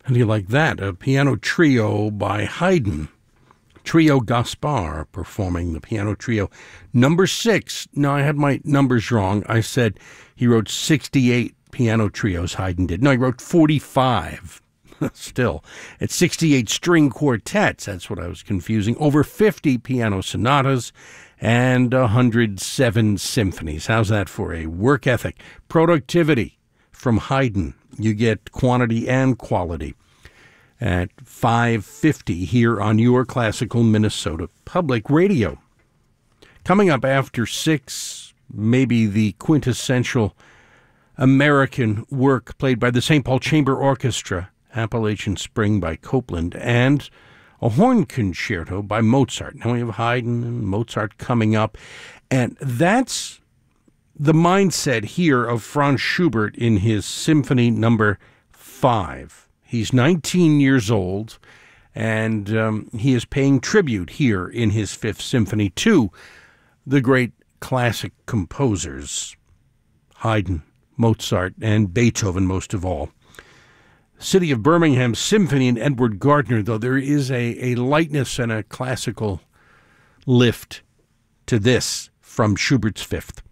How do you like that? A piano trio by Haydn. Trio Gaspar performing the piano trio. Number 6. Now, I had my numbers wrong. I said he wrote 68 piano trios, Haydn did. No, he wrote 45. Still, it's 68 string quartets. That's what I was confusing. Over 50 piano sonatas and 107 symphonies. How's that for a work ethic? Productivity from Haydn. You get quantity and quality at 5:50 here on your classical Minnesota Public Radio. Coming up after 6, maybe the quintessential American work played by the St. Paul Chamber Orchestra, Appalachian Spring by Copland, and a horn concerto by Mozart. Now we have Haydn and Mozart coming up, and that's the mindset here of Franz Schubert in his Symphony Number 5. He's 19 years old, and he is paying tribute here in his Fifth Symphony to the great classic composers, Haydn, Mozart, and Beethoven most of all. City of Birmingham Symphony and Edward Gardner, though there is a lightness and a classical lift to this from Schubert's Fifth.